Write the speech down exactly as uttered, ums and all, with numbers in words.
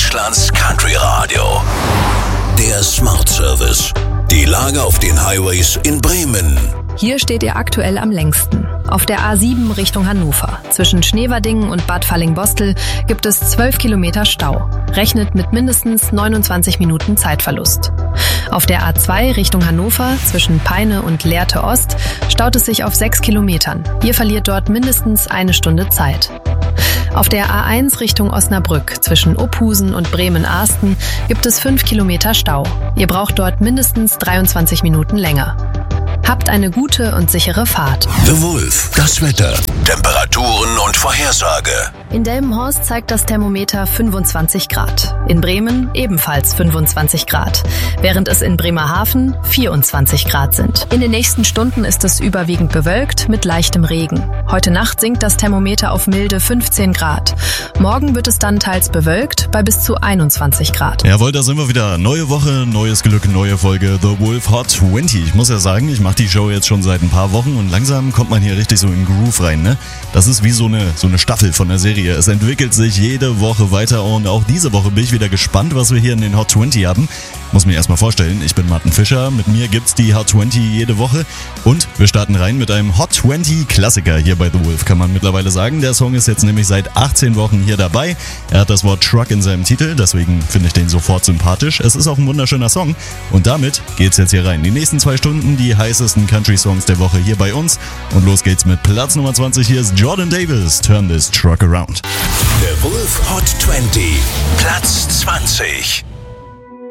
Deutschlands Country Radio. Der Smart Service. Die Lage auf den Highways in Bremen. Hier steht ihr aktuell am längsten. Auf der A sieben Richtung Hannover. Zwischen Schneverdingen und Bad Fallingbostel gibt es zwölf Kilometer Stau. Rechnet mit mindestens neunundzwanzig Minuten Zeitverlust. Auf der A zwei Richtung Hannover zwischen Peine und Lehrte Ost staut es sich auf sechs Kilometern. Ihr verliert dort mindestens eine Stunde Zeit. Auf der A eins Richtung Osnabrück zwischen Ophusen und Bremen-Arsten gibt es fünf Kilometer Stau. Ihr braucht dort mindestens dreiundzwanzig Minuten länger. Habt eine gute und sichere Fahrt. The Wolf, das Wetter, Temperaturen und Vorhersage. In Delmenhorst zeigt das Thermometer fünfundzwanzig Grad. In Bremen ebenfalls fünfundzwanzig Grad, während es in Bremerhaven vierundzwanzig Grad sind. In den nächsten Stunden ist es überwiegend bewölkt mit leichtem Regen. Heute Nacht sinkt das Thermometer auf milde fünfzehn Grad. Morgen wird es dann teils bewölkt bei bis zu einundzwanzig Grad. Jawohl, da sind wir wieder. Neue Woche, neues Glück, neue Folge The Wolf Hot zwanzig. Ich muss ja sagen, ich mache die Show jetzt schon seit ein paar Wochen und langsam kommt man hier richtig so in den Groove rein, ne? Das ist wie so eine, so eine Staffel von der Serie. Es entwickelt sich jede Woche weiter und auch diese Woche bin ich wieder gespannt, was wir hier in den Hot zwanzig haben. Muss mir erstmal vorstellen, ich bin Martin Fischer, mit mir gibt's die Hot zwanzig jede Woche und wir starten rein mit einem Hot zwanzig Klassiker hier bei The Wolf, kann man mittlerweile sagen. Der Song ist jetzt nämlich seit achtzehn Wochen hier dabei. Er hat das Wort Truck in seinem Titel, deswegen finde ich den sofort sympathisch. Es ist auch ein wunderschöner Song und damit geht's jetzt hier rein. Die nächsten zwei Stunden die heißesten Country-Songs der Woche hier bei uns und los geht's mit Platz Nummer zwanzig. Hier ist Jordan Davis, Turn This Truck Around. The Wolf Hot zwanzig, Platz zwanzig.